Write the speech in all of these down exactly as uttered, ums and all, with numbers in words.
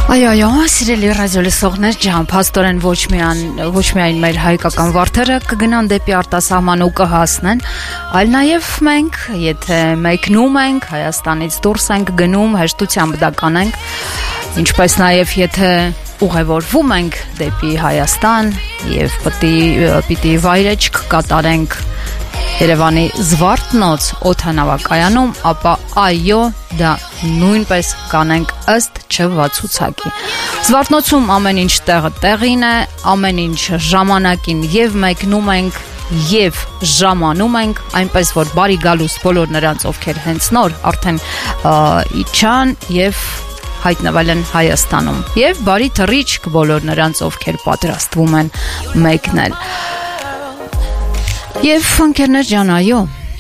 Այո, այո, սիրելի ռադիոլսողներ, ջան, փաստորեն ոչ միայն ոչ միայն մեր հայկական վարդերը կգնան դեպի արտասահման ու կհասնեն, այլ նաև մենք, եթե մեկնում ենք, Հայաստանից դուրս ենք գնում, հեշտությամբ դա կանենք, ինչպես նաև եթե ուղևորվում ենք դեպի Հայաստան եւ պիտի պիտի վայրեջք կատարենք Երևանի Զվարթնոց օդանավակայանում, ապա այո, դա նույնպես կանենք ըստ չվացուցակի։ Զվարթնոցում ամեն ինչ տեղը տեղին է, ամեն ինչ ժամանակին եւ մեկնում ենք եւ ժամանում ենք, այնպես որ բարի գալուստ բոլոր նրանց, ովքեր հենց նոր արդեն իջան եւ հայտնվել են Հայաստանում եւ բարի թռիչք բոլոր նրանց, ովքեր պատրաստվում են մեկնել։ Եվ ընկերներ ջան, այո,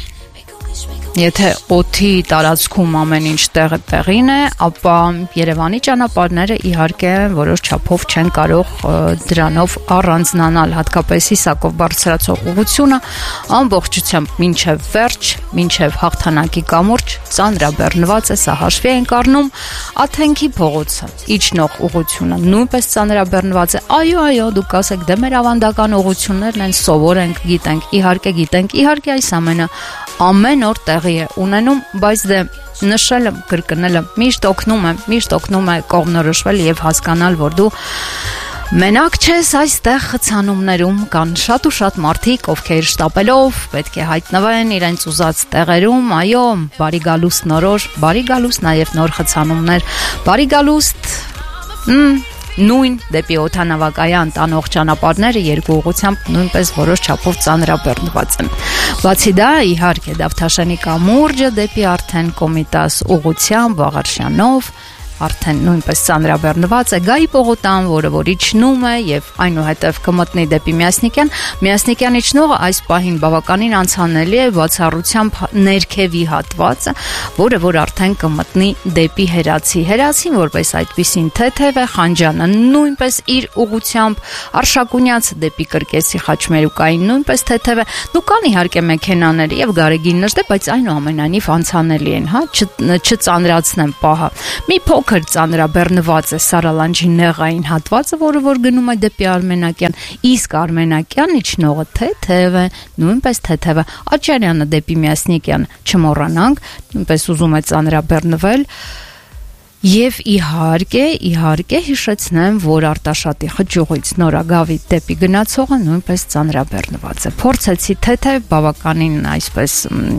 եթե օդի տարածքում ամեն ինչ տեղը տեղին է, ապա Երևանի ճանապարհները իհարկե որոշ չափով չեն կարող դրանով առանձնանալ, հատկապես Իսակով բարձրացող ուղղությունը ամբողջությամբ մինչև վերջ, մինչև հաղթանակի կամուրջ ծանրաբեռնված է, սա հաշվի ենք առնում, Աթենքի փողոցը իջնող ուղղությունը նույնպես ծանրաբեռնված է։ Այո, այո, դուք ասեք, դե մեր ավանդական ուղղություններն են, սովոր ենք, գիտենք, իհարկե գիտենք, իհարկե այս ամենը ամեն օր տեղի է ունենում, բայց դե նշելը, կրկնելը միշտ օգնում է, միշտ օգնում է կողմնորոշվել եւ հասկանալ, որ դու մենակ չես այստեղ խցանումներում, կան շատ ու շատ մարդիկ, ովքեր շտապելով պետք է հայտնվեն իրենց ուզած տեղերում, այո, բարի գալուստ նորոր, բարի գալուստ նաեւ նոր խցանումներ, բարի գալուստ նույն դեպի օդանավակայան տանող ճանապարհները երկու ուղղությամբ նույնպես որոշ չափով ծանրաբեռնված են։ Բացի դա, իհարկե, Դավթաշենի կամուրջը դեպի արդեն Կոմիտաս ուղղությամբ Վաղարշյանով արդեն նույնպես ծանրաբեռնված է, Գայի պողոտան, որը որ իջնում է եւ այնուհետեւ կմտնի դեպի Միասնիկյան, Միասնիկյան իջնողը այս պահին բավականին անցանելի է, բացառությամբ ներքևի հատվածը, որը որ արդեն կմտնի դեպի Հերացի։ Հերացին որպես այդպիսին թեթև է, Խանջյանը նույնպես իր ուղությամբ, Արշակունյացը դեպի Կրկեսի Խաչմերուկային նույնպես թեթև է։ Դու կան իհարկե մեքենաներ եւ Գարեգին նժդե, բայց այնուամենայնիվ անցանելի են, հա, չծանրացնեմ պահը։ Մի փոքր ծանրաբեռնված է Սարալանջի նեղային հատվածը, որը որ գնում է դեպի Արմենակյան, իսկ Արմենակյան իջնողը թեթև է, նույնպես թեթև է, Աչարյանը դեպի Միասնիկյան չմոռանանք, նույնպես ուզում է ծանրաբեռնվել, եւ իհարկե, իհարկե հիշեցնեմ, որ Արտաշատի խճուղից Նորագավի դեպի գնացողը նույնպես ծանրաբեռնված է։ Փորձեցի թեթև, բավականին այսպես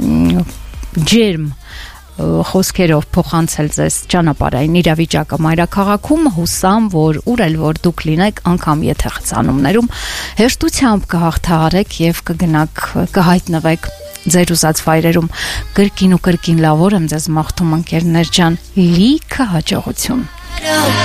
ջերմ խոսքերով փոխանցել ձեզ ճանապարհային իրավիճակը մայրաքաղաքում, հուսամ, որ ուր էլ որ դուք լինեք, անգամ եթե խցանումներում հեշտությամբ կհաղթահարեք եւ կգնաք, կհայտնվեք ձեր ուզած վայրերում։ Կրկին ու կրկին լավ օր եմ ձեզ մաղթում, ընկերներ ջան, լիքը հաջողություն։